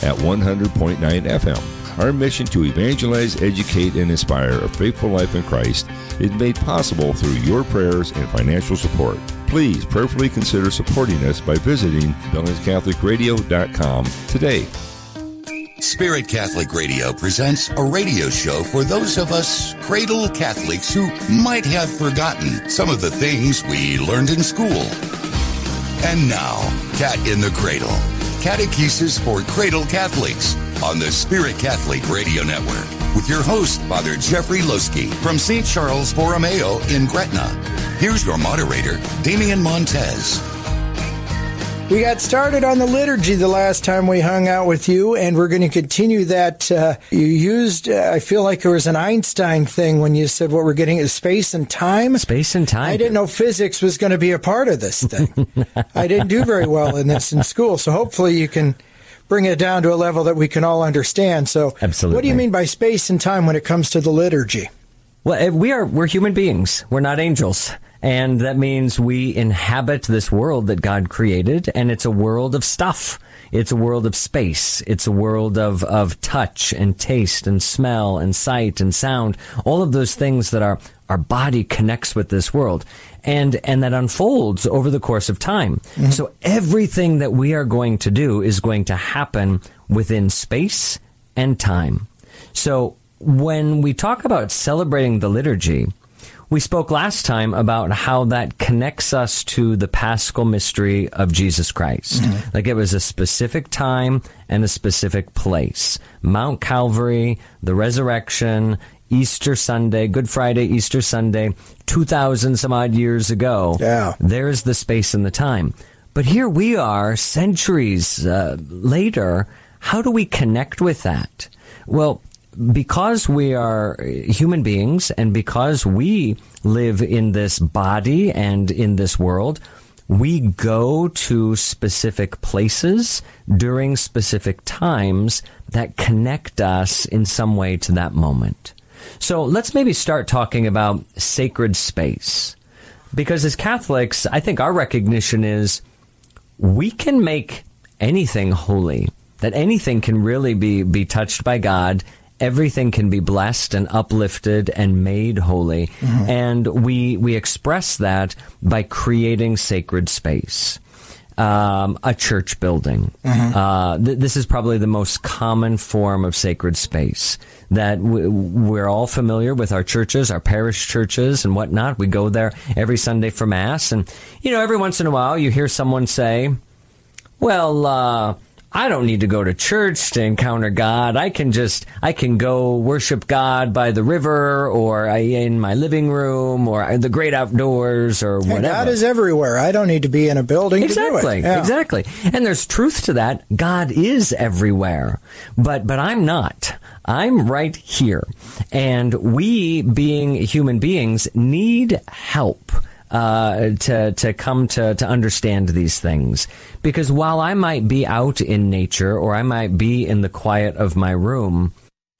at 100.9 FM. Our mission to evangelize, educate, and inspire a faithful life in Christ is made possible through your prayers and financial support. Please prayerfully consider supporting us by visiting BillingsCatholicRadio.com today. Spirit Catholic Radio presents a radio show for those of us cradle Catholics who might have forgotten some of the things we learned in school. And now, Cat in the Cradle, Catechesis for Cradle Catholics on the Spirit Catholic Radio Network with your host, Father Jeffrey Loski from St. Charles Borromeo in Gretna. Here's your moderator, Damian Montez. We got started on the liturgy the last time we hung out with you, and we're going to continue that. You used, I feel like there was an Einstein thing when you said what we're getting is space and time. Space and time. I didn't know physics was going to be a part of this thing. I didn't do very well in this in school, so hopefully you can bring it down to a level that we can all understand. So absolutely. What do you mean by space and time when it comes to the liturgy? Well, we're human beings. We're not angels. And that means we inhabit this world that God created, and it's a world of stuff. It's a world of space. It's a world of touch and taste and smell and sight and sound, all of those things that our body connects with this world, and that unfolds over the course of time. Mm-hmm. So everything that we are going to do is going to happen within space and time. So when we talk about celebrating the liturgy, we spoke last time about how that connects us to the Paschal mystery of Jesus Christ. Mm-hmm. Like it was a specific time and a specific place. Mount Calvary, the resurrection, Easter Sunday, Good Friday, Easter Sunday, 2,000 some odd years ago. Yeah. There's the space and the time. But here we are, centuries later. How do we connect with that? Well, because we are human beings and because we live in this body and in this world, we go to specific places during specific times that connect us in some way to that moment. So let's maybe start talking about sacred space. Because as Catholics, I think our recognition is we can make anything holy, that anything can really be touched by God. Everything can be blessed and uplifted and made holy. Mm-hmm. And we express that by creating sacred space. A church building. Mm-hmm. This is probably the most common form of sacred space that we're all familiar with. Our churches, our parish churches and whatnot. We go there every Sunday for Mass. And, every once in a while you hear someone say, well, I don't need to go to church to encounter God. I can go worship God by the river or in my living room or the great outdoors or whatever. God is everywhere. I don't need to be in a building to do it. Yeah. Exactly. And there's truth to that. God is everywhere. But I'm not. I'm right here. And we, being human beings, need help to come to understand these things. Because while I might be out in nature or I might be in the quiet of my room,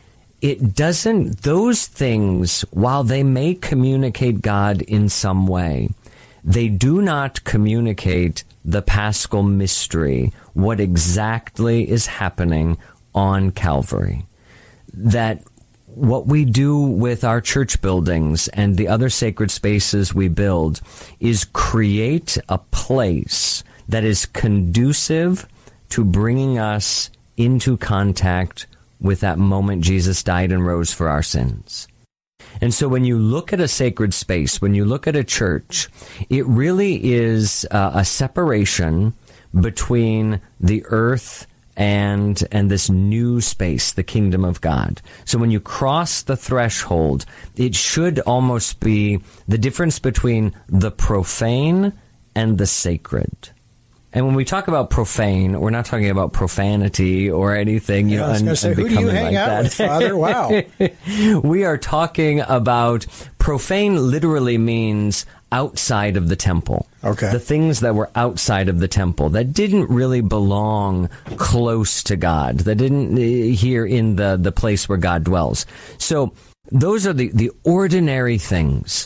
those things, while they may communicate God in some way, they do not communicate the Paschal mystery, what exactly is happening on Calvary. That what we do with our church buildings and the other sacred spaces we build is create a place that is conducive to bringing us into contact with that moment Jesus died and rose for our sins. And so when you look at a sacred space, when you look at a church, it really is a separation between the earth and this new space, the kingdom of God. So when you cross the threshold, it should almost be the difference between the profane and the sacred. And when we talk about profane, we're not talking about profanity or anything. I was going to say, who do you hang out with, Father? Wow. We are talking about profane literally means outside of the temple. Okay. The things that were outside of the temple that didn't really belong close to God, that didn't here in the place where God dwells. So those are the ordinary things.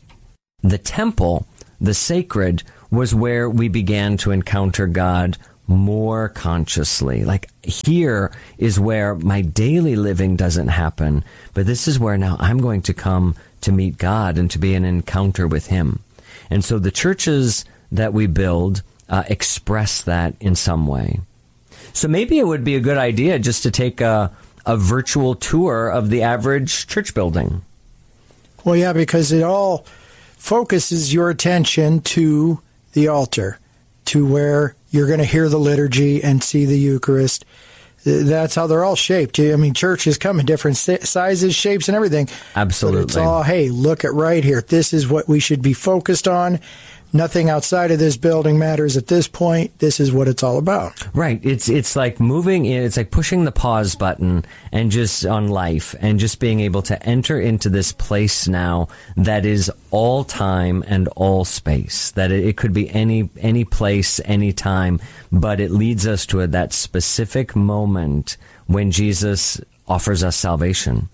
The temple, the sacred, was where we began to encounter God more consciously. Like, here is where my daily living doesn't happen, but this is where now I'm going to come to meet God and to be in an encounter with Him. And so the churches that we build express that in some way. So maybe it would be a good idea just to take a virtual tour of the average church building. Well, yeah, because it all focuses your attention to the altar, to where you're going to hear the liturgy and see the Eucharist. That's how they're all shaped. I mean, churches come in different sizes, shapes, and everything. Absolutely. But it's all, hey, look at right here. This is what we should be focused on. Nothing outside of this building matters at this point. This is what it's all about. Right. It's like moving in, it's like pushing the pause button and just on life and just being able to enter into this place now that is all time and all space. That it could be any place, any time, but it leads us to that specific moment when Jesus offers us salvation.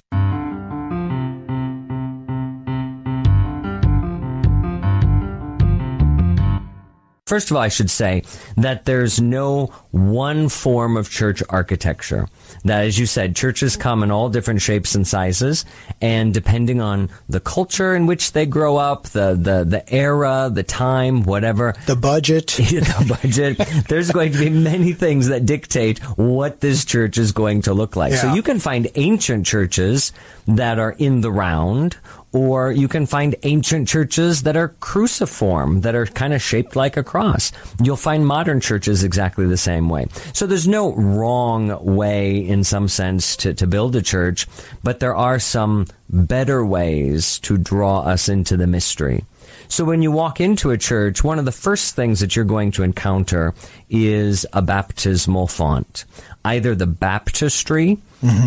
First of all, I should say that there's no one form of church architecture. That, as you said, churches come in all different shapes and sizes, and depending on the culture in which they grow up, the era, the time, whatever. The budget. The budget. There's going to be many things that dictate what this church is going to look like. Yeah. So you can find ancient churches that are in the round, or you can find ancient churches that are cruciform, that are kind of shaped like a cross. You'll find modern churches exactly the same way. So there's no wrong way, in some sense, to build a church, but there are some better ways to draw us into the mystery. So when you walk into a church, one of the first things that you're going to encounter is a baptismal font. Either the baptistry,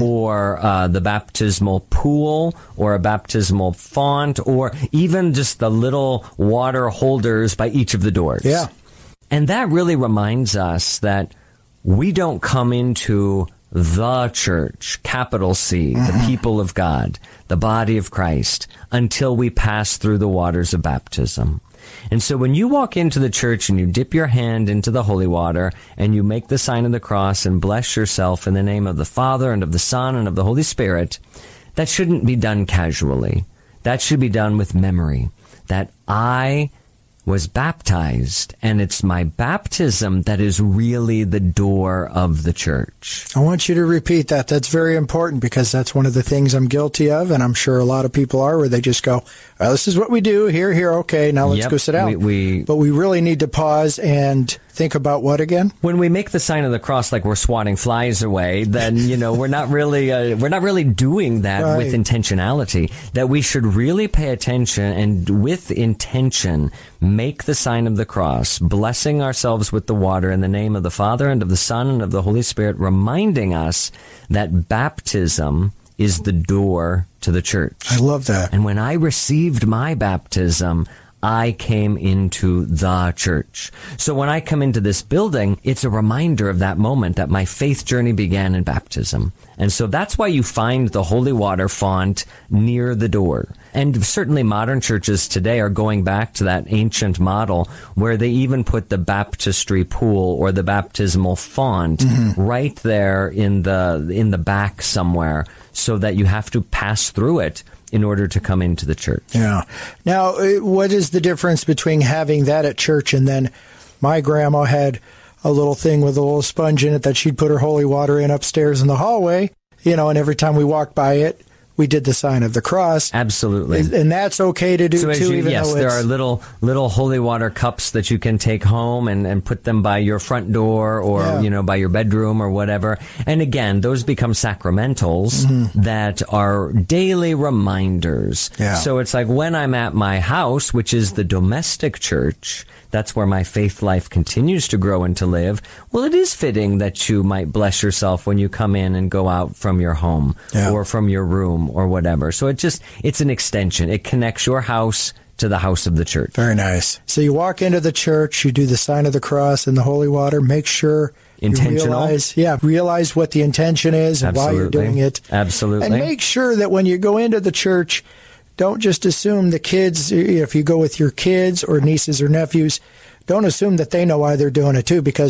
or the baptismal pool, or a baptismal font, or even just the little water holders by each of the doors. Yeah. And that really reminds us that we don't come into the church, capital C, the people of God, the body of Christ, until we pass through the waters of baptism. And so when you walk into the church and you dip your hand into the holy water and you make the sign of the cross and bless yourself in the name of the Father and of the Son and of the Holy Spirit, that shouldn't be done casually. That should be done with memory. That I was baptized, and it's my baptism that is really the door of the church. I want you to repeat that. That's very important, because that's one of the things I'm guilty of, and I'm sure a lot of people are, where they just go, well, this is what we do, here, okay, now let's go sit down. But we really need to pause and think about what again? When we make the sign of the cross like we're swatting flies away, then, we're not really doing that with intentionality. That we should really pay attention and with intention make the sign of the cross, blessing ourselves with the water in the name of the Father and of the Son and of the Holy Spirit, reminding us that baptism is the door to the church. I love that. And when I received my baptism, I came into the church. So when I come into this building, it's a reminder of that moment that my faith journey began in baptism. And so that's why you find the holy water font near the door. And certainly modern churches today are going back to that ancient model where they even put the baptistry pool or the baptismal font right there in the back somewhere, so that you have to pass through it in order to come into the church. Yeah. Now, what is the difference between having that at church and then my grandma had a little thing with a little sponge in it that she'd put her holy water in upstairs in the hallway, and every time we walked by it, we did the sign of the cross. Absolutely. And that's okay to do, too, yes, there are little holy water cups that you can take home and put them by your front door or, by your bedroom or whatever. And again, those become sacramentals that are daily reminders. Yeah. So it's like when I'm at my house, which is the domestic church, that's where my faith life continues to grow and to live. Well, it is fitting that you might bless yourself when you come in and go out from your home or from your room or whatever. So it's an extension. It connects your house to the house of the church. Very nice. So you walk into the church, you do the sign of the cross and the holy water. Make sure intentional. Realize what the intention is and why you're doing it. Absolutely. And make sure that when you go into the church, don't just assume the kids, if you go with your kids or nieces or nephews, don't assume that they know why they're doing it too, because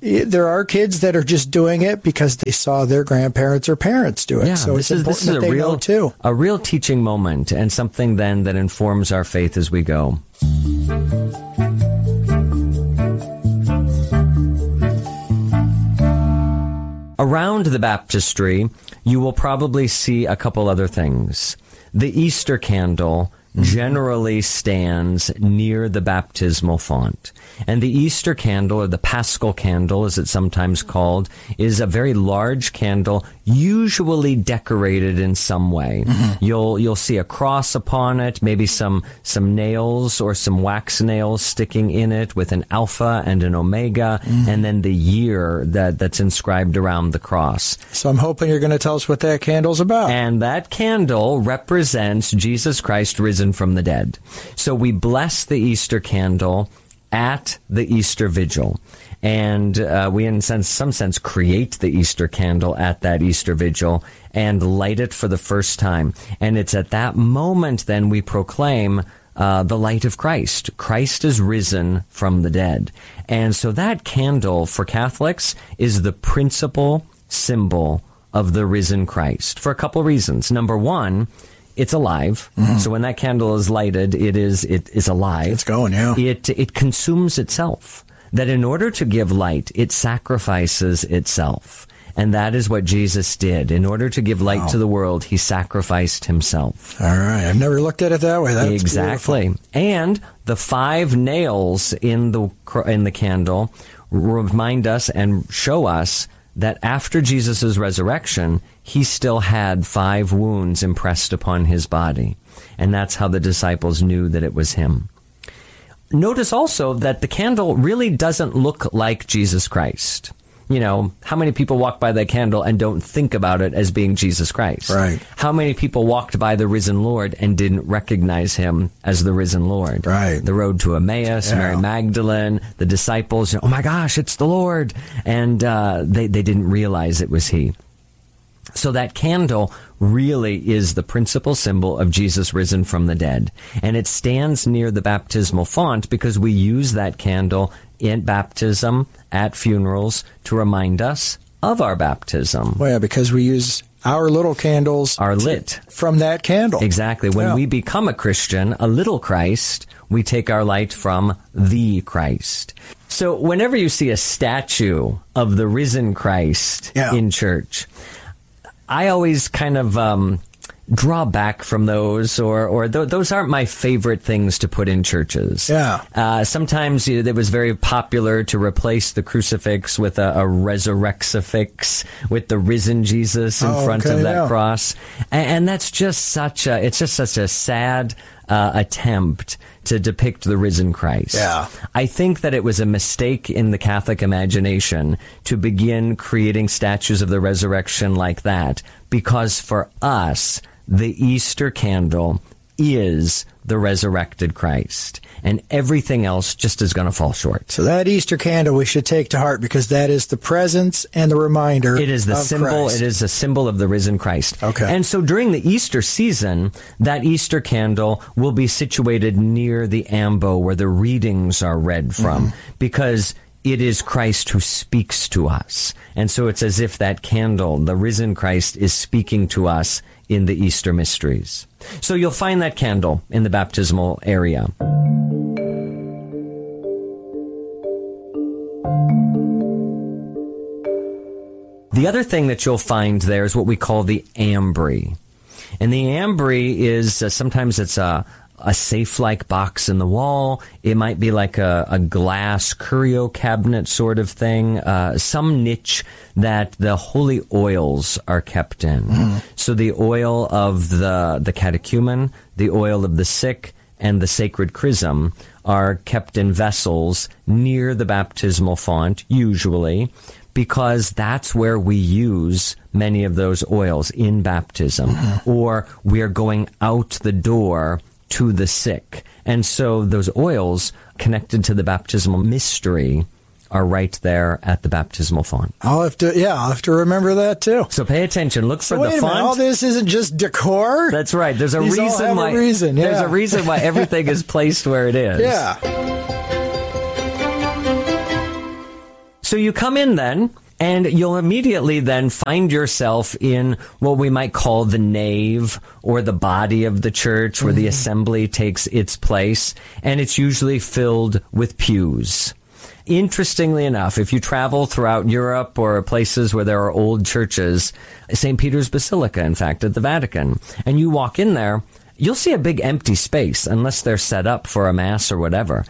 there are kids that are just doing it because they saw their grandparents or parents do it. Yeah, So it's important that they know too. A real teaching moment, and something then that informs our faith as we go. Around the baptistry, you will probably see a couple other things. The Easter candle generally stands near the baptismal font. And the Easter candle, or the Paschal candle, as it's sometimes called, is a very large candle, usually decorated in some way. Mm-hmm. You'll see a cross upon it, maybe some nails or some wax nails sticking in it with an alpha and an omega, and then the year that's inscribed around the cross. So I'm hoping you're going to tell us what that candle's about. And that candle represents Jesus Christ risen from the dead. So we bless the Easter candle at the Easter Vigil. And we, in some sense, create the Easter candle at that Easter Vigil and light it for the first time. And it's at that moment then we proclaim the light of Christ. Christ is risen from the dead. And so that candle for Catholics is the principal symbol of the risen Christ for a couple reasons. Number one, it's alive. Mm-hmm. So when that candle is lighted, it is alive. It's going, yeah. It consumes itself. That in order to give light, it sacrifices itself. And that is what Jesus did. In order to give light to the world, he sacrificed himself. All right. I've never looked at it that way. That's exactly. Beautiful. And the 5 nails in the candle remind us and show us that after Jesus' resurrection, he still had 5 wounds impressed upon his body. And that's how the disciples knew that it was him. Notice also that the candle really doesn't look like Jesus Christ. You know, how many people walk by that candle and don't think about it as being Jesus Christ? Right. How many people walked by the risen Lord and didn't recognize him as the risen Lord? Right. The road to Emmaus, Mary Magdalene, the disciples, oh my gosh, it's the Lord. And they didn't realize it was he. So that candle really is the principal symbol of Jesus risen from the dead. And it stands near the baptismal font because we use that candle in baptism, at funerals, to remind us of our baptism. Well, yeah, because we use our little candles are lit from that candle. Exactly. When we become a Christian, a little Christ, we take our light from the Christ. So whenever you see a statue of the risen Christ in church, I always kind of draw back from those, or those aren't my favorite things to put in churches. Yeah. Sometimes it was very popular to replace the crucifix with a resurrexifix, with the risen Jesus in front of that cross, and that's just such a sad attempt to depict the risen Christ. Yeah. I think that it was a mistake in the Catholic imagination to begin creating statues of the resurrection like that, because for us, the Easter candle is the resurrected Christ, and everything else just is going to fall short. So that Easter candle we should take to heart, because that is the presence and the reminder. It is the symbol. Christ. It is a symbol of the risen Christ. Okay. And so during the Easter season, that Easter candle will be situated near the ambo where the readings are read from, because it is Christ who speaks to us. And so it's as if that candle, the risen Christ, is speaking to us in the Easter mysteries. So you'll find that candle in the baptismal area. The other thing that you'll find there is what we call the ambry. And the ambry is, sometimes it's a safe-like box in the wall. It might be like a glass curio cabinet sort of thing, some niche that the holy oils are kept in. So the oil of the catechumen, the oil of the sick, and the sacred chrism are kept in vessels near the baptismal font, usually, because that's where we use many of those oils in baptism, or we are going out the door to the sick. And so those oils connected to the baptismal mystery are right there at the baptismal font. I'll have to remember that too. So pay attention. Look for the font. Minute, all this isn't just decor? That's right. There's a These reason all have a reason. There's a reason why everything is placed where it is. Yeah. So So you come in then, and you'll immediately then find yourself in what we might call the nave or the body of the church, where the assembly takes its place, and it's usually filled with pews. Interestingly enough, if you travel throughout Europe or places where there are old churches, St. Peter's Basilica, in fact, at the Vatican, and you walk in there, you'll see a big empty space, unless they're set up for a mass or whatever.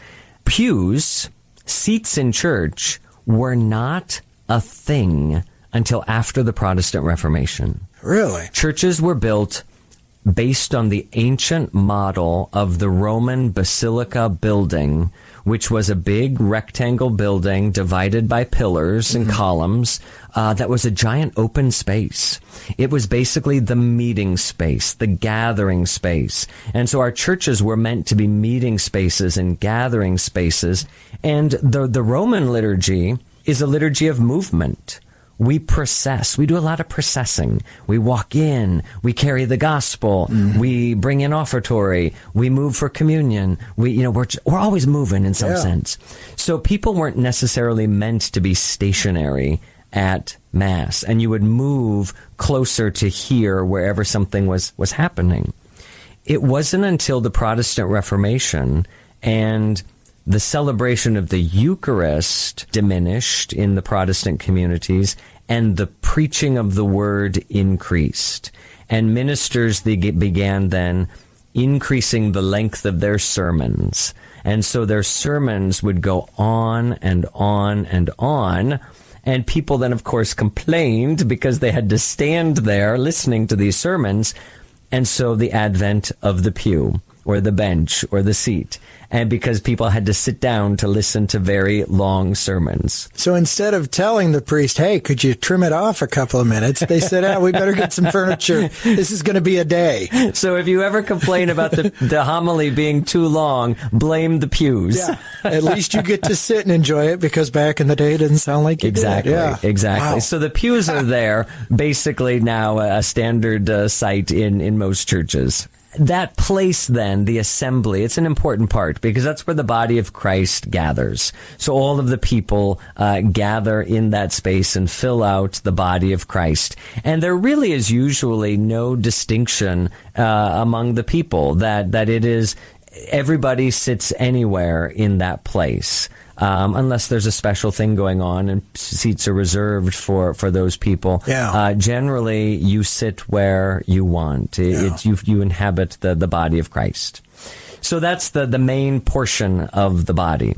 Pews, seats in church, were not a thing until after the Protestant Reformation. Really? Churches were built based on the ancient model of the Roman Basilica building, which was a big rectangle building divided by pillars and columns that was a giant open space. It was basically the meeting space, the gathering space. And so our churches were meant to be meeting spaces and gathering spaces. And the Roman liturgy is a liturgy of movement. We process. We do a lot of processing. We walk in. We carry the gospel. We bring in offertory. We move for communion. We're always moving in some sense. So people weren't necessarily meant to be stationary at Mass, and you would move closer to here wherever something was happening. It wasn't until the Protestant Reformation and the celebration of the Eucharist diminished in the Protestant communities, and the preaching of the word increased. And ministers began then increasing the length of their sermons. And so their sermons would go on and on and on. And people then, of course, complained because they had to stand there listening to these sermons. And so the advent of the pew, or the bench, or the seat, and because people had to sit down to listen to very long sermons. So instead of telling the priest, hey, could you trim it off a couple of minutes, they said, we better get some furniture. This is going to be a day. So if you ever complain about the homily being too long, blame the pews. Yeah. At least you get to sit and enjoy it, because back in the day it didn't sound like you exactly, did. Yeah. Exactly. Wow. So the pews are there, basically now a standard sight in most churches. That place then, the assembly, it's an important part, because that's where the body of Christ gathers. So all of the people gather in that space and fill out the body of Christ. And there really is usually no distinction among the people, that it is everybody sits anywhere in that place. Unless there's a special thing going on and seats are reserved for those people. Yeah. Generally, you sit where you want. You inhabit the body of Christ. So that's the main portion of the body.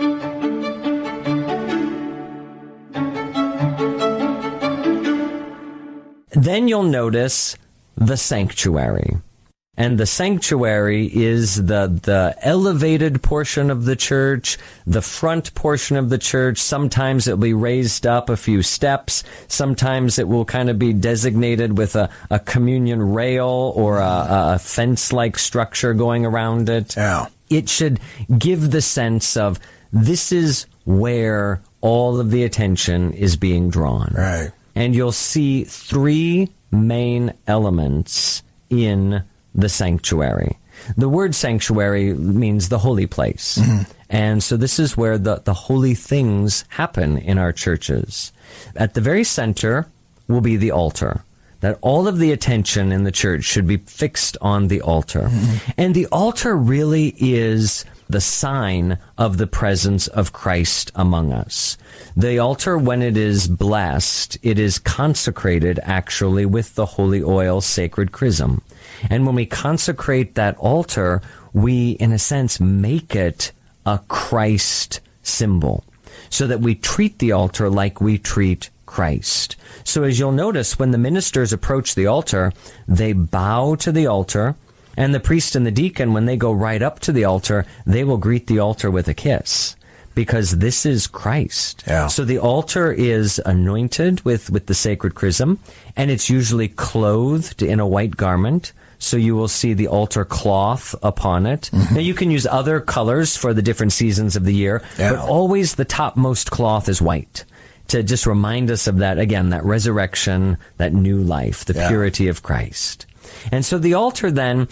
Then you'll notice the sanctuary. And the sanctuary is the elevated portion of the church, the front portion of the church. Sometimes it'll be raised up a few steps. Sometimes it will kind of be designated with a communion rail or a fence-like structure going around it. Yeah. It should give the sense of this is where all of the attention is being drawn. Right. And you'll see three main elements in the sanctuary. The word sanctuary means the holy place. And so this is where the holy things happen in our churches. At the very center will be the altar. That all of the attention in the church should be fixed on the altar. And the altar really is the sign of the presence of Christ among us. The altar, when it is blessed, it is consecrated actually with the holy oil sacred chrism. And when we consecrate that altar, we, in a sense, make it a Christ symbol, so that we treat the altar like we treat Christ. So as you'll notice, when the ministers approach the altar, they bow to the altar, and the priest and the deacon, when they go right up to the altar, they will greet the altar with a kiss, because this is Christ. Yeah. So the altar is anointed with the sacred chrism, and it's usually clothed in a white garment. So you will see the altar cloth upon it. Now you can use other colors for the different seasons of the year, but always the topmost cloth is white, to just remind us of that, again, that resurrection, that new life, the purity of Christ. And so the altar then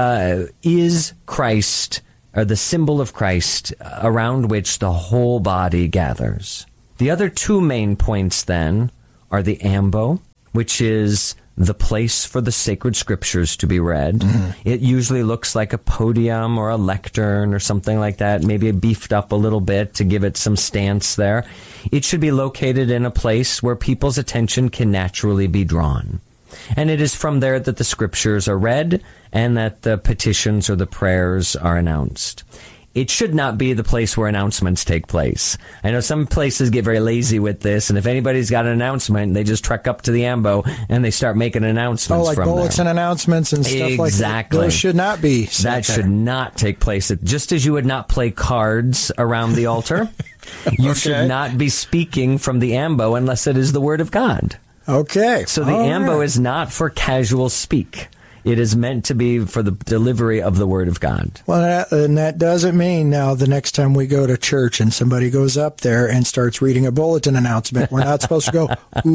is Christ, or the symbol of Christ, around which the whole body gathers. The other two main points then are the ambo, which is the place for the sacred scriptures to be read. Mm-hmm. It usually looks like a podium or a lectern or something like that, maybe beefed up a little bit to give it some stance there. It should be located in a place where people's attention can naturally be drawn. And it is from there that the scriptures are read and that the petitions or the prayers are announced. It should not be the place where announcements take place. I know some places get very lazy with this, and if anybody's got an announcement, they just trek up to the ambo and they start making announcements like from bulletin announcements and stuff like that. Exactly. Those should not be. That should not take place. Just as you would not play cards around the altar, you should not be speaking from the ambo unless it is the Word of God. Okay. So the ambo is not for casual speak. It is meant to be for the delivery of the Word of God. Well, and that doesn't mean now the next time we go to church and somebody goes up there and starts reading a bulletin announcement, we're not supposed to go,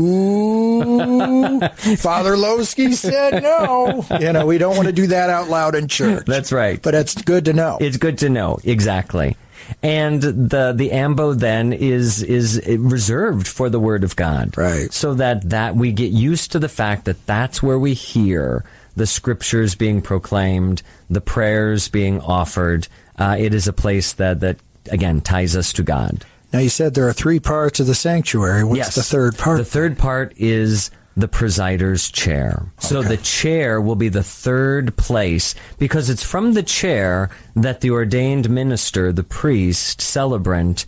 ooh, Father Lowski said no. We don't want to do that out loud in church. That's right. But it's good to know. It's good to know, exactly. And the ambo then is reserved for the Word of God. Right. So that we get used to the fact that that's where we hear the scriptures being proclaimed, the prayers being offered. It is a place that again, ties us to God. Now, you said there are 3 parts of the sanctuary. What's the third part? The third part is the presider's chair. So the chair will be the third place because it's from the chair that the ordained minister, the priest, celebrant,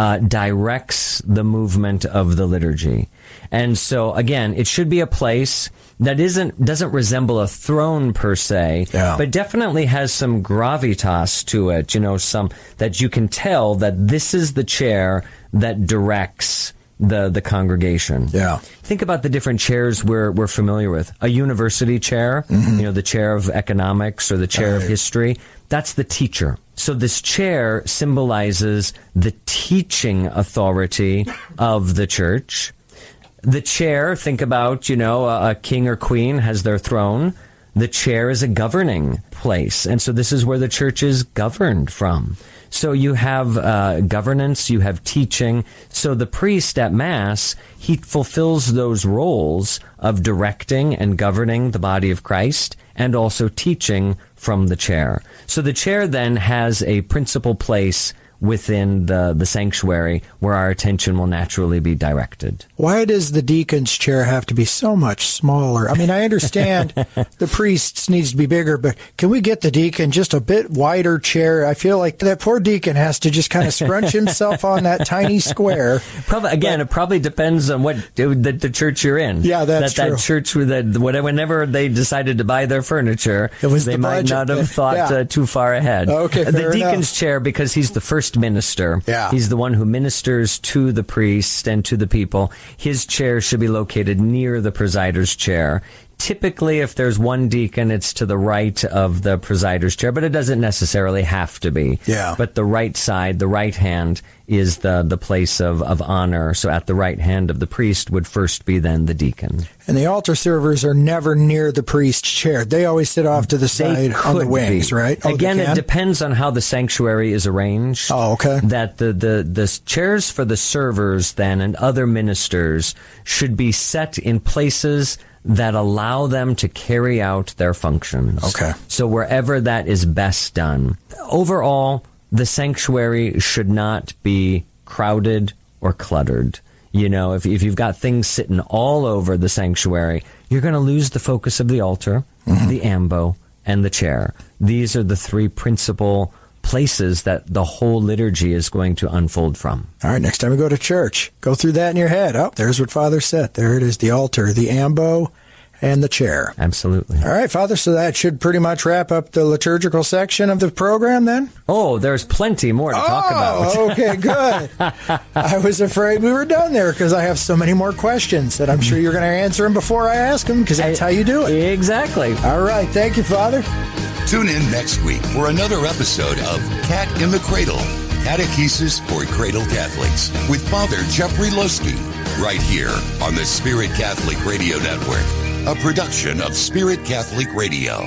directs the movement of the liturgy. And so, again, it should be a place that doesn't resemble a throne per se, but definitely has some gravitas to it, some that you can tell that this is the chair that directs the congregation. Yeah. Think about the different chairs we're familiar with. A university chair, the chair of economics or the chair of history, that's the teacher. So this chair symbolizes the teaching authority of the church. The chair, think about, a king or queen has their throne. The chair is a governing place. And so this is where the church is governed from. So you have governance, you have teaching. So the priest at Mass, he fulfills those roles of directing and governing the body of Christ and also teaching from the chair. So the chair then has a principal place within the sanctuary where our attention will naturally be directed. Why does the deacon's chair have to be so much smaller? I mean, I understand the priest's needs to be bigger, but can we get the deacon just a bit wider chair? I feel like that poor deacon has to just kind of scrunch himself on that tiny square. It probably depends on what the church you're in. Yeah, that's true. That church, whenever they decided to buy their furniture, they might not have thought too far ahead. Okay, fair The deacon's enough. chair, because he's the first minister. Yeah. He's the one who ministers to the priest and to the people. His chair should be located near the presider's chair. Typically, if there's one deacon, it's to the right of the presider's chair, but it doesn't necessarily have to be. Yeah. But the right side, the right hand, is the place of honor. So at the right hand of the priest would first be then the deacon. And the altar servers are never near the priest's chair. They always sit off to the side on the wings, right? Again, it depends on how the sanctuary is arranged. Oh, okay. That the chairs for the servers then and other ministers should be set in places that allow them to carry out their functions. Okay. So wherever that is best done. Overall, the sanctuary should not be crowded or cluttered. If you've got things sitting all over the sanctuary, you're going to lose the focus of the altar, the ambo, and the chair. These are the 3 principal places that the whole liturgy is going to unfold from. All right, next time we go to church, go through that in your head. Oh, there's what Father said. There it is, the altar, the ambo, and the chair. Absolutely. All right, Father, so that should pretty much wrap up the liturgical section of the program then? Oh, there's plenty more to talk about. Okay, good. I was afraid we were done there because I have so many more questions that I'm sure you're going to answer them before I ask them because that's how you do it. Exactly. All right, thank you, Father. Tune in next week for another episode of Cat in the Cradle, Catechesis for Cradle Catholics with Father Jeffrey Lowski, right here on the Spirit Catholic Radio Network, a production of Spirit Catholic Radio.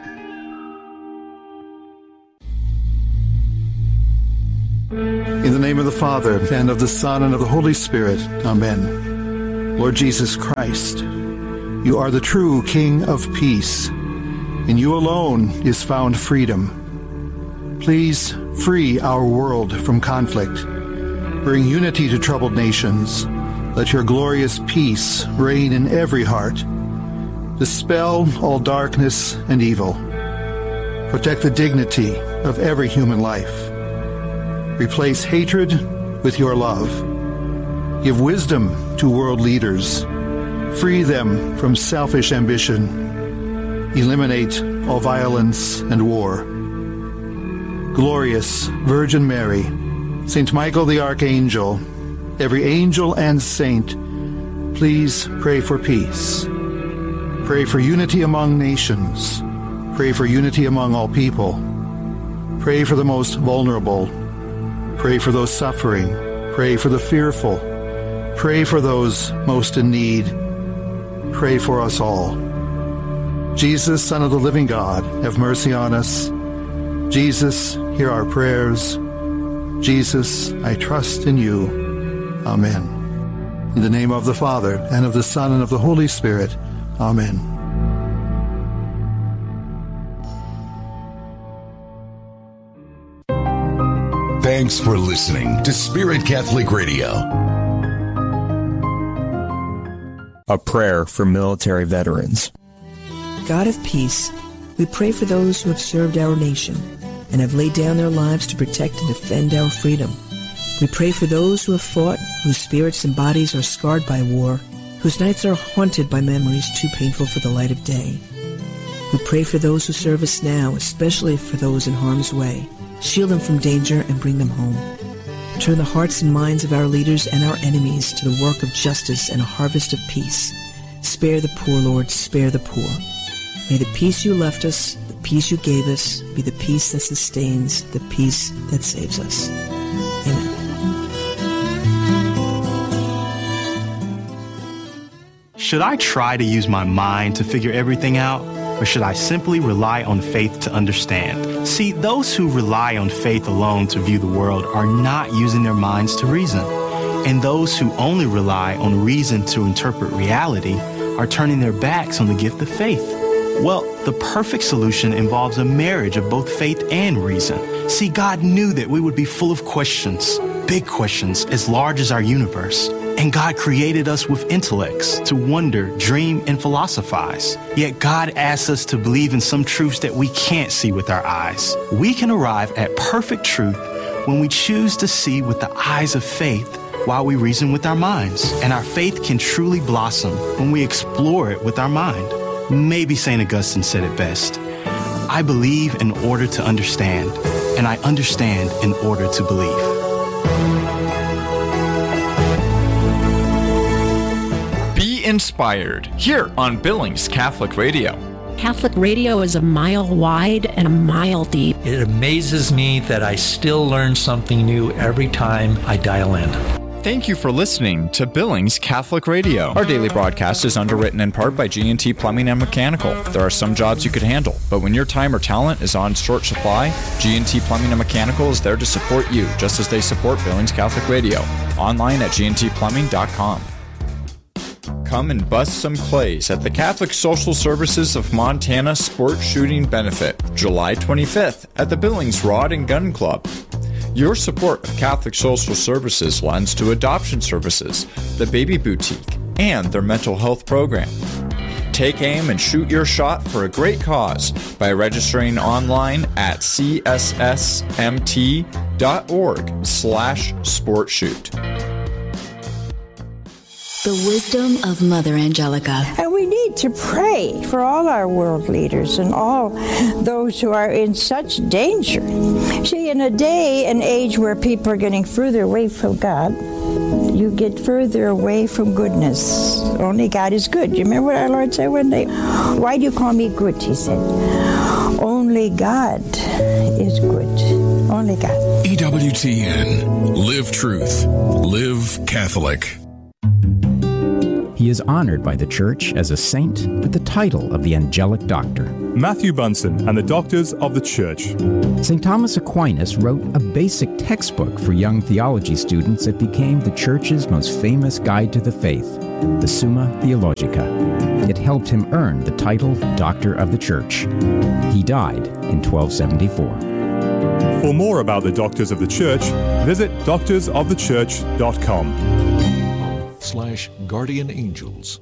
In the name name of the Father, and of the Son, and of the Holy Spirit. Amen. Lord Jesus Christ, you are the true King of peace. In you alone is found freedom. Please free our world from conflict. Bring unity to troubled nations. Let your glorious peace reign in every heart. Dispel all darkness and evil. Protect the dignity of every human life. Replace hatred with your love. Give wisdom to world leaders. Free them from selfish ambition. Eliminate all violence and war. Glorious Virgin Mary, Saint Michael the Archangel, every angel and saint, please pray for peace. Pray for unity among nations. Pray for unity among all people. Pray for the most vulnerable. Pray for those suffering. Pray for the fearful. Pray for those most in need. Pray for us all. Jesus, Son of the living God, have mercy on us. Jesus, hear our prayers. Jesus, I trust in you. Amen. In the name of the Father, and of the Son, and of the Holy Spirit. Amen. Thanks for listening to Spirit Catholic Radio. A prayer for military veterans. God of peace, we pray for those who have served our nation and have laid down their lives to protect and defend our freedom. We pray for those who have fought, whose spirits and bodies are scarred by war, whose nights are haunted by memories too painful for the light of day. We pray for those who serve us now, especially for those in harm's way. Shield them from danger and bring them home. Turn the hearts and minds of our leaders and our enemies to the work of justice and a harvest of peace. Spare the poor, Lord, spare the poor. May the peace you left us, the peace you gave us, be the peace that sustains, the peace that saves us. Amen. Should I try to use my mind to figure everything out, or should I simply rely on faith to understand? See, those who rely on faith alone to view the world are not using their minds to reason. And those who only rely on reason to interpret reality are turning their backs on the gift of faith. Well, the perfect solution involves a marriage of both faith and reason. See, God knew that we would be full of questions, big questions as large as our universe. And God created us with intellects to wonder, dream, and philosophize. Yet God asks us to believe in some truths that we can't see with our eyes. We can arrive at perfect truth when we choose to see with the eyes of faith while we reason with our minds. And our faith can truly blossom when we explore it with our mind. Maybe St. Augustine said it best. I believe in order to understand, and I understand in order to believe. Inspired here on Billings Catholic Radio. Catholic radio is a mile wide and a mile deep. It amazes me that I still learn something new every time I dial in. Thank you for listening to Billings Catholic Radio. Our daily broadcast is underwritten in part by G&T Plumbing and Mechanical. There are some jobs you could handle, but when your time or talent is on short supply, G&T Plumbing and Mechanical is there to support you, just as they support Billings Catholic Radio. Online at gntplumbing.com. Come and bust some clays at the Catholic Social Services of Montana Sport Shooting Benefit, July 25th at the Billings Rod and Gun Club. Your support of Catholic Social Services lends to adoption services, the Baby Boutique, and their mental health program. Take aim and shoot your shot for a great cause by registering online at cssmt.org/sportshoot. The wisdom of Mother Angelica. And we need to pray for all our world leaders and all those who are in such danger. See, in a day and age where people are getting further away from God, you get further away from goodness. Only God is good. You remember what our Lord said one day? Why do you call me good? He said, only God is good. Only God. EWTN. Live truth. Live Catholic. He is honored by the Church as a saint with the title of the Angelic Doctor. Matthew Bunson and the Doctors of the Church. St. Thomas Aquinas wrote a basic textbook for young theology students that became the Church's most famous guide to the faith, the Summa Theologica. It helped him earn the title Doctor of the Church. He died in 1274. For more about the Doctors of the Church, visit doctorsofthechurch.com/Guardian Angels.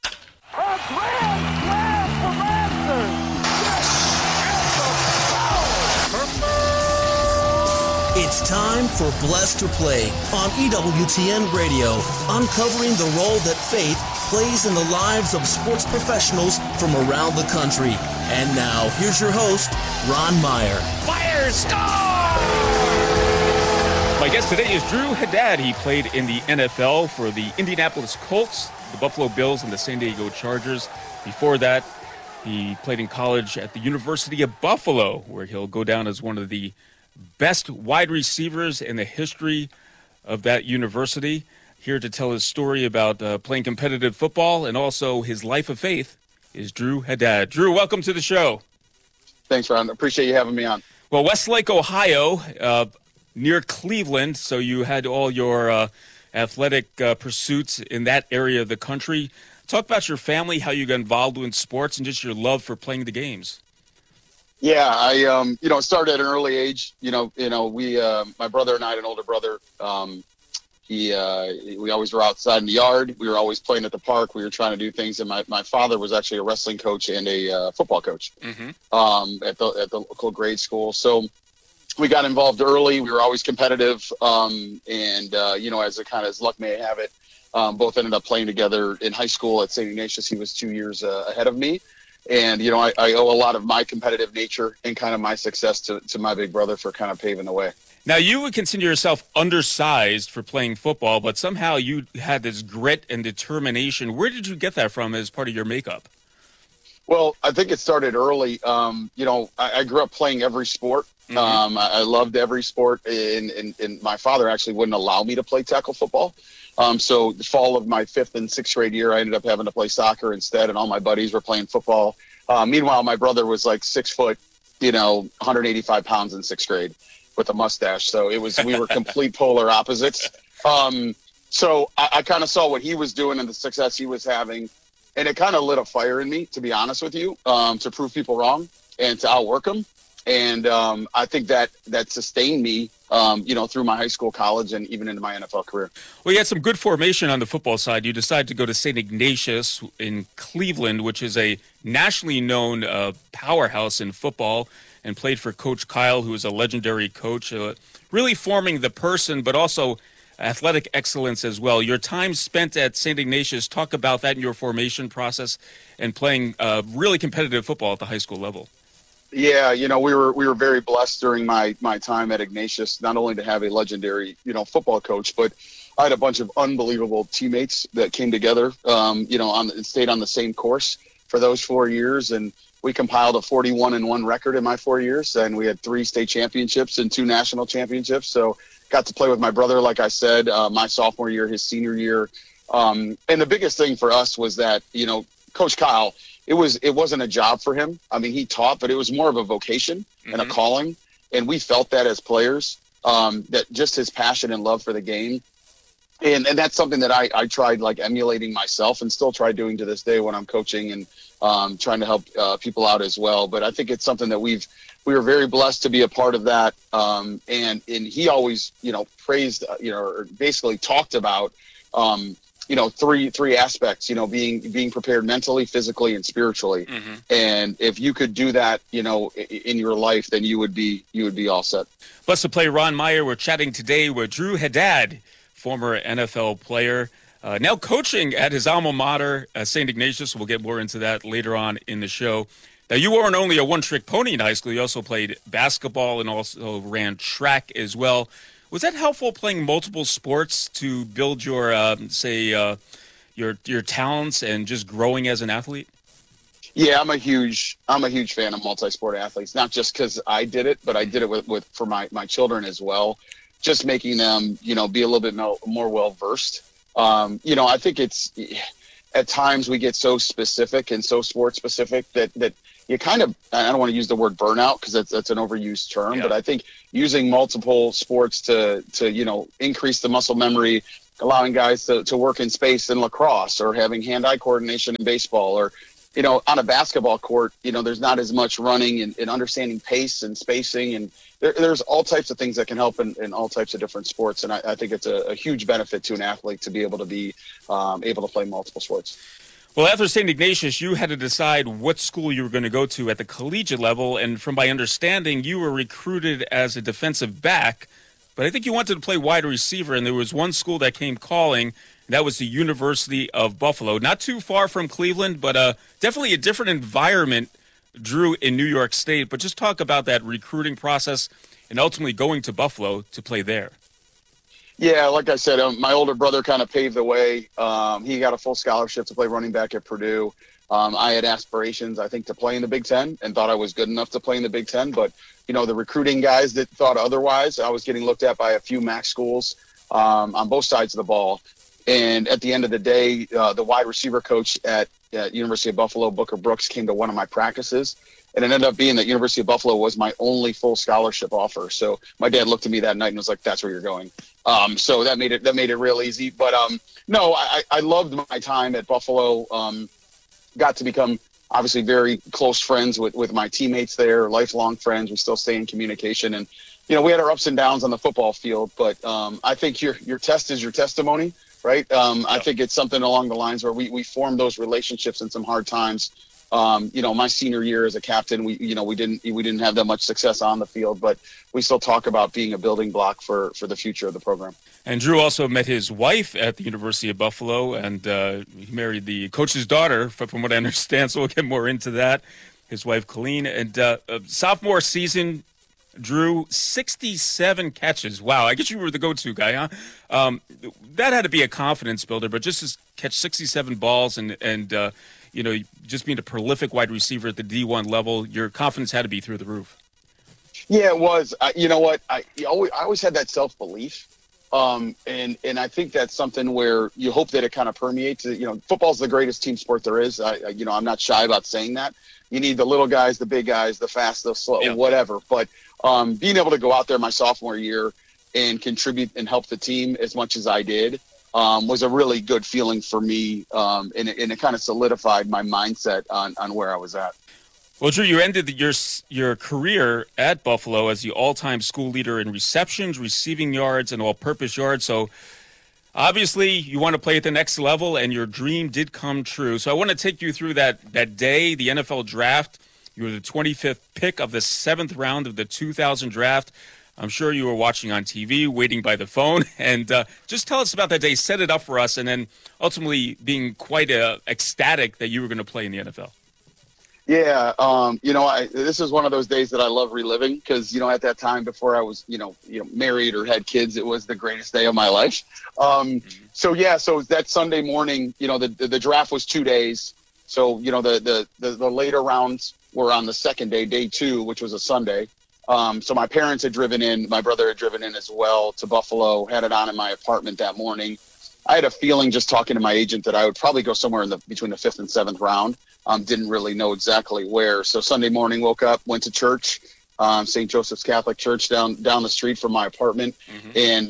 It's time for Blessed to Play on EWTN Radio, uncovering the role that faith plays in the lives of sports professionals from around the country. And now, here's your host, Ron Meyer. Fire, score! My guest today is Drew Haddad. He played in the NFL for the Indianapolis Colts, the Buffalo Bills, and the San Diego Chargers. Before that, he played in college at the University of Buffalo, where he'll go down as one of the best wide receivers in the history of that university. Here to tell his story about playing competitive football and also his life of faith is Drew Haddad. Drew, welcome to the show. Thanks, Ron. Appreciate you having me on. Well, Westlake, Ohio, near Cleveland, so you had all your athletic pursuits in that area of the country. Talk about your family, how you got involved in sports, and just your love for playing the games. Yeah, I started at an early age. We my brother and I had an older brother. We always were outside in the yard. We were always playing at the park. We were trying to do things. And my father was actually a wrestling coach and a football coach at the local grade school. So we got involved early. We were always competitive. As luck may have it, both ended up playing together in high school at St. Ignatius. He was 2 years ahead of me. And, I owe a lot of my competitive nature and kind of my success to my big brother for kind of paving the way. Now, you would consider yourself undersized for playing football, but somehow you had this grit and determination. Where did you get that from as part of your makeup? Well, I think it started early. I grew up playing every sport. I loved every sport, and my father actually wouldn't allow me to play tackle football. So the fall of my 5th and 6th grade year, I ended up having to play soccer instead, and all my buddies were playing football. Meanwhile, my brother was like 6 foot, 185 pounds in 6th grade with a mustache. So we were complete polar opposites. So I kind of saw what he was doing and the success he was having, and it kind of lit a fire in me, to be honest with you, to prove people wrong and to outwork them. And I think that sustained me, through my high school, college, and even into my NFL career. Well, you had some good formation on the football side. You decided to go to St. Ignatius in Cleveland, which is a nationally known powerhouse in football, and played for Coach Kyle, who is a legendary coach, really forming the person, but also athletic excellence as well. Your time spent at St. Ignatius, talk about that in your formation process and playing really competitive football at the high school level. Yeah, we were very blessed during my time at Ignatius, not only to have a legendary, football coach, but I had a bunch of unbelievable teammates that came together, and stayed on the same course for those 4 years. And we compiled a 41-1 record in my 4 years. And we had 3 state championships and 2 national championships. So got to play with my brother, like I said, my sophomore year, his senior year. And the biggest thing for us was that, Coach Kyle, it wasn't a job for him. I mean, he taught, but it was more of a vocation and a calling. And we felt that as players, that just his passion and love for the game. And that's something that I tried emulating myself and still try doing to this day when I'm coaching and trying to help people out as well. But I think it's something that we were very blessed to be a part of that. And he always, praised, or basically talked about, three aspects, being prepared mentally, physically, and spiritually. And if you could do that, in your life, then you would be all set. Blessed to Play, Ron Meyer. We're chatting today with Drew Haddad, former NFL player, now coaching at his alma mater, St. Ignatius. We'll get more into that later on in the show. Now, you weren't only a one-trick pony in high school. You also played basketball and also ran track as well. Was that helpful, playing multiple sports, to build your, your talents and just growing as an athlete? Yeah, I'm a huge fan of multi-sport athletes. Not just because I did it, but I did it for my children as well. Just making them, be a little bit more well versed. I think it's at times we get so specific and so sports specific that you kind of, I don't want to use the word burnout because that's an overused term, but I think using multiple sports to increase the muscle memory, allowing guys to work in space in lacrosse, or having hand-eye coordination in baseball, or on a basketball court, there's not as much running and understanding pace and spacing, and there's all types of things that can help in all types of different sports. And I think it's a huge benefit to an athlete to be able to play multiple sports. Well, after St. Ignatius, you had to decide what school you were going to go to at the collegiate level. And from my understanding, you were recruited as a defensive back, but I think you wanted to play wide receiver. And there was one school that came calling, and that was the University of Buffalo. Not too far from Cleveland, but definitely a different environment, Drew, in New York State. But just talk about that recruiting process and ultimately going to Buffalo to play there. Yeah, like I said, my older brother kind of paved the way. He got a full scholarship to play running back at Purdue. I had aspirations, I think, to play in the Big Ten and thought I was good enough to play in the Big Ten. But, the recruiting guys that thought otherwise, I was getting looked at by a few MAC schools on both sides of the ball. And at the end of the day, the wide receiver coach at University of Buffalo, Booker Brooks, came to one of my practices. And it ended up being that University of Buffalo was my only full scholarship offer. So my dad looked at me that night and was like, "That's where you're going." So that made it real easy. But no, I loved my time at Buffalo. Got to become obviously very close friends with my teammates there, lifelong friends. We still stay in communication, and we had our ups and downs on the football field. But I think your test is your testimony, right? I think it's something along the lines where we formed those relationships in some hard times. My senior year as a captain, we didn't have that much success on the field, but we still talk about being a building block for the future of the program. And Drew also met his wife at the University of Buffalo, and he married the coach's daughter, from what I understand, so we'll get more into that, his wife, Colleen. And sophomore season, Drew, 67 catches. Wow, I guess you were the go-to guy, huh? That had to be a confidence builder, but just to catch 67 balls and just being a prolific wide receiver at the D1 level, your confidence had to be through the roof. Yeah, it was. You know what? I always had that self-belief. And I think that's something where you hope that it kind of permeates. Football's the greatest team sport there is. I'm not shy about saying that. You need the little guys, the big guys, the fast, the slow, whatever. But being able to go out there my sophomore year and contribute and help the team as much as I did was a really good feeling for me, and it kind of solidified my mindset on where I was at. Well, Drew, you ended your career at Buffalo as the all-time school leader in receptions, receiving yards, and all-purpose yards. So obviously you want to play at the next level, and your dream did come true. So I want to take you through that day, the NFL draft. You were the 25th pick of the 7th round of the 2000 draft. I'm sure you were watching on TV, waiting by the phone. And just tell us about that day, set it up for us, and then ultimately being quite ecstatic that you were going to play in the NFL. Yeah, this is one of those days that I love reliving because, at that time before I was, married or had kids, it was the greatest day of my life. So that Sunday morning, the draft was 2 days. So, the later rounds were on the second day, day 2, which was a Sunday. So my parents had driven in, my brother had driven in as well to Buffalo, had it on in my apartment that morning. I had a feeling just talking to my agent that I would probably go somewhere between the 5th and 7th round. Didn't really know exactly where. So Sunday morning, woke up, went to church, St. Joseph's Catholic Church down the street from my apartment, and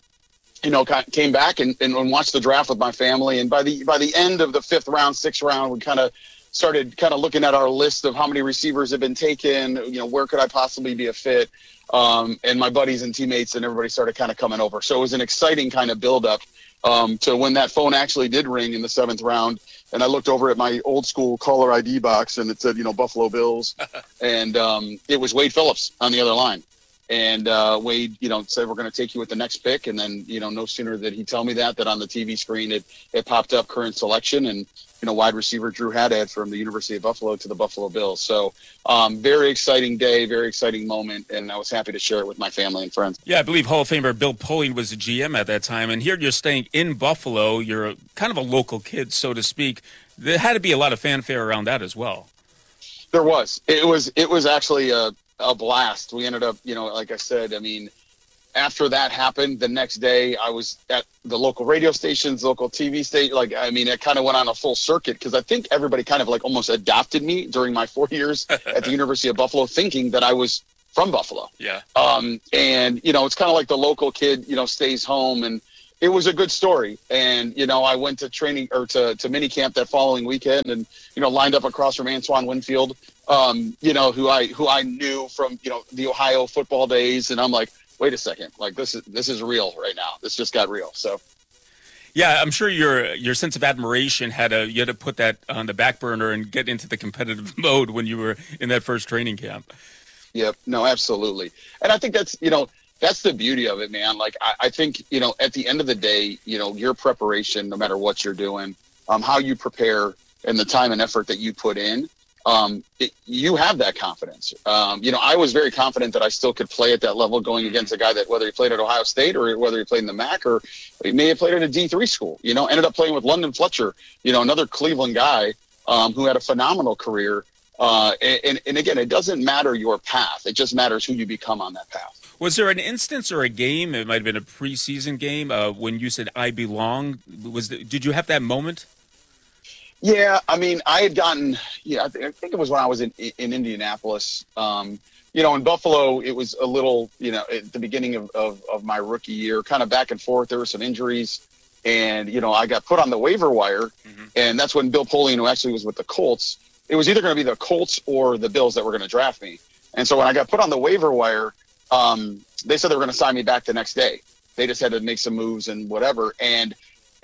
came back and watched the draft with my family. And by the end of the 5th round, 6th round, we kind of started looking at our list of how many receivers had been taken. Where could I possibly be a fit? And my buddies and teammates and everybody started kind of coming over. So it was an exciting kind of buildup to when that phone actually did ring in the 7th round. And I looked over at my old school caller ID box and it said, Buffalo Bills. And it was Wade Phillips on the other line. And Wade, said, we're going to take you with the next pick. And then, no sooner did he tell me that on the TV screen, it popped up current selection and, wide receiver Drew Haddad from the University of Buffalo to the Buffalo Bills. So very exciting day, very exciting moment. And I was happy to share it with my family and friends. Yeah, I believe Hall of Famer Bill Polian was the GM at that time. And here you're staying in Buffalo. You're kind of a local kid, so to speak. There had to be a lot of fanfare around that as well. There was. It was actually a blast. We ended up, like I said, after that happened, the next day I was at the local radio stations, local TV station. Like, I mean, it kind of went on a full circuit because I think everybody kind of like almost adopted me during my 4 years at the University of Buffalo, thinking that I was from Buffalo. Yeah. And, you know, it's kind of like the local kid, you know, stays home, and it was a good story. And, you know, I went to training or to mini camp that following weekend and, you know, lined up across from Antoine Winfield, you know, who I knew from, you know, the Ohio football days. And I'm like, wait a second, like this is real right now. This just got real. So. Yeah, I'm sure your sense of admiration you had to put that on the back burner and get into the competitive mode when you were in that first training camp. Yep. No, absolutely. And I think that's, you know, that's the beauty of it, man. Like, I think, you know, at the end of the day, you know, your preparation, no matter what you're doing, how you prepare and the time and effort that you put in, you have that confidence. You know, I was very confident that I still could play at that level going against a guy that, whether he played at Ohio State or whether he played in the MAC or he may have played at a D3 school, you know, ended up playing with London Fletcher, you know, another Cleveland guy who had a phenomenal career. And again, it doesn't matter your path. It just matters who you become on that path. Was there an instance or a game, it might have been a preseason game, when you said, I belong? Did you have that moment? Yeah, I mean, I had gotten, I think it was when I was in Indianapolis. You know, in Buffalo, it was a little, you know, at the beginning of my rookie year, kind of back and forth. There were some injuries. And, you know, I got put on the waiver wire. Mm-hmm. And that's when Bill Polian, who actually was with the Colts, it was either going to be the Colts or the Bills that were going to draft me. And so when I got put on the waiver wire, they said they were going to sign me back the next day. They just had to make some moves and whatever. And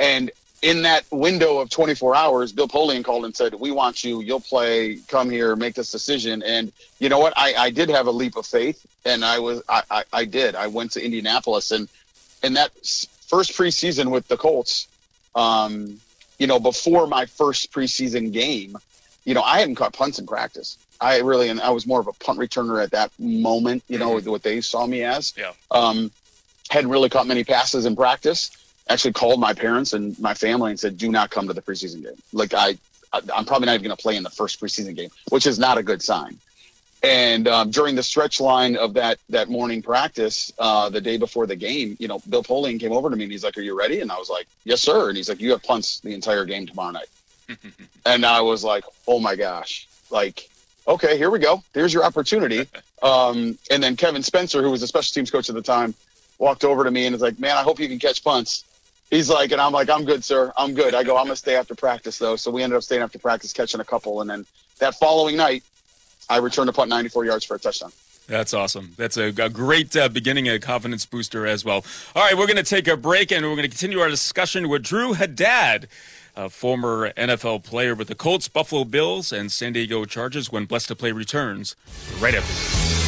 in that window of 24 hours, Bill Polian called and said, we want you, you'll play, come here, make this decision. And you know what? I did have a leap of faith, and I did. I went to Indianapolis, and in that first preseason with the Colts, you know, before my first preseason game, you know, I hadn't caught punts in practice. I was more of a punt returner at that moment, you know, what they saw me as. Yeah. Hadn't really caught many passes in practice. Actually called my parents and my family and said, do not come to the preseason game. Like, I'm probably not even going to play in the first preseason game, which is not a good sign. And during the stretch line of that morning practice, the day before the game, you know, Bill Polian came over to me and he's like, are you ready? And I was like, yes, sir. And he's like, you have punts the entire game tomorrow night. And I was like, oh my gosh, like, okay, here we go. Here's your opportunity. And then Kevin Spencer, who was the special teams coach at the time, walked over to me and was like, man, I hope you can catch punts. He's like, and I'm like, I'm good, sir. I'm good. I go, I'm going to stay after practice, though. So we ended up staying after practice, catching a couple. And then that following night, I returned a punt 94 yards for a touchdown. That's awesome. That's a great beginning, a confidence booster as well. All right, we're going to take a break, and we're going to continue our discussion with Drew Haddad, a former NFL player with the Colts, Buffalo Bills, and San Diego Chargers when Blessed to Play returns right after this.